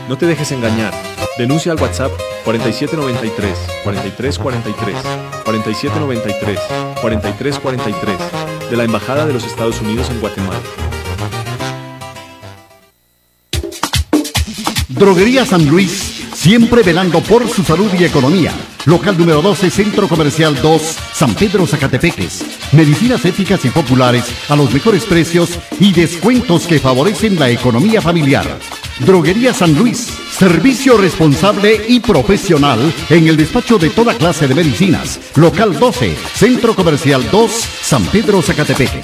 No te dejes engañar. Denuncia al WhatsApp 4793 4343 4793 4343 de la Embajada de los Estados Unidos en Guatemala. Droguería San Luis, siempre velando por su salud y economía. Local número 12, Centro Comercial 2, San Pedro, Zacatepeques. Medicinas éticas y populares a los mejores precios y descuentos que favorecen la economía familiar. Droguería San Luis, servicio responsable y profesional en el despacho de toda clase de medicinas. Local 12, Centro Comercial 2, San Pedro, Zacatepeques.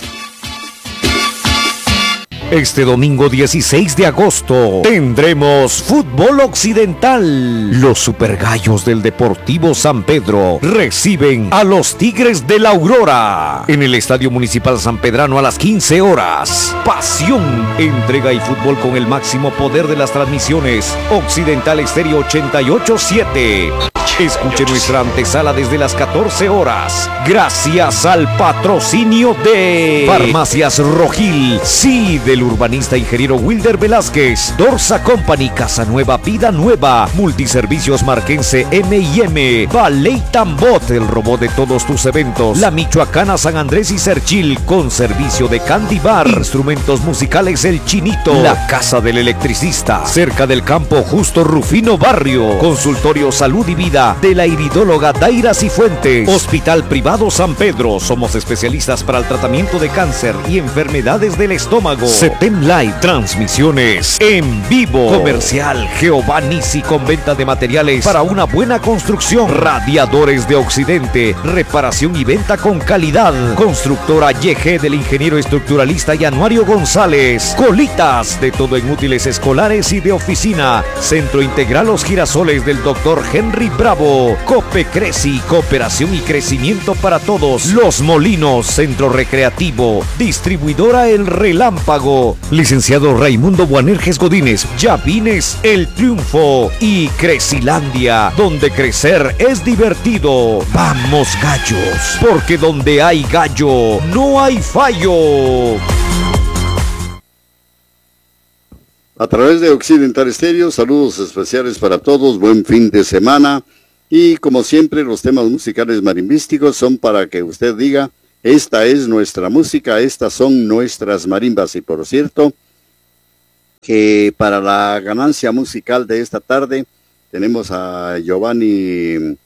Este domingo 16 de agosto tendremos fútbol occidental. Los supergallos del Deportivo San Pedro reciben a los Tigres de la Aurora en el Estadio Municipal San Pedrano a las 15 horas. Pasión, entrega y fútbol con el máximo poder de las transmisiones. Occidental Estéreo 88.7. Escuche nuestra antesala desde las 14 horas. Gracias al patrocinio de Farmacias Rogil, sí, del urbanista ingeniero Wilder Velázquez, Dorsa Company, Casa Nueva, Vida Nueva, Multiservicios Marquense M&M, Ballet Tambot, el robot de todos tus eventos, La Michoacana San Andrés y Serchil, con servicio de Candy Bar, instrumentos musicales El Chinito, La Casa del Electricista, cerca del campo Justo Rufino Barrio, Consultorio Salud y Vida de la iridóloga Daira Cifuentes, Hospital Privado San Pedro, somos especialistas para el tratamiento de cáncer y enfermedades del estómago. Setem Live, transmisiones en vivo, comercial Giovannici con venta de materiales para una buena construcción, Radiadores de Occidente, reparación y venta con calidad, Constructora YG del ingeniero estructuralista Yanuario González, Colitas, de todo en útiles escolares y de oficina, Centro Integral Los Girasoles del Dr. Henry Bravo, Cope Creci, cooperación y crecimiento para todos, Los Molinos, Centro Recreativo, Distribuidora El Relámpago, Licenciado Raimundo Buanerges Godínez, Llavines El Triunfo y Crecilandia, donde crecer es divertido. Vamos gallos, porque donde hay gallo, no hay fallo. A través de Occidental Estéreo, saludos especiales para todos, buen fin de semana. Y como siempre, los temas musicales marimbísticos son para que usted diga, esta es nuestra música, estas son nuestras marimbas. Y por cierto, que para la ganancia musical de esta tarde, tenemos a Giovanni,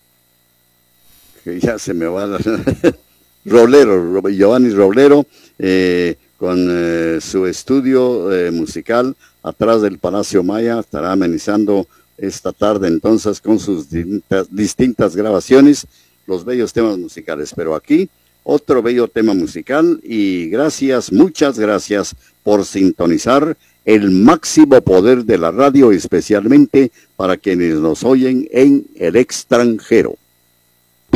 que ya se me va la... Giovanni Roblero, con su estudio musical atrás del Palacio Maya, estará amenizando esta tarde entonces con sus distintas grabaciones, los bellos temas musicales. Pero aquí, otro bello tema musical y gracias, muchas gracias por sintonizar el máximo poder de la radio, especialmente para quienes nos oyen en el extranjero.